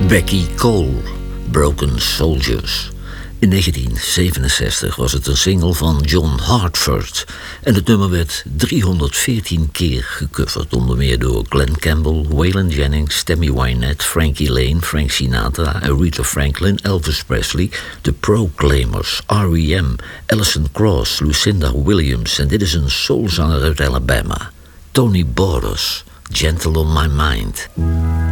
Becky Cole, Broken Soldiers. In 1967 was het een single van John Hartford en het nummer werd 314 keer gecoverd, onder meer door Glen Campbell, Waylon Jennings, Tammy Wynette, Frankie Lane, Frank Sinatra, Aretha Franklin, Elvis Presley, The Proclaimers, R.E.M., Alison Krauss, Lucinda Williams en dit is een soulzanger uit Alabama, Tony Borders, Gentle on My Mind.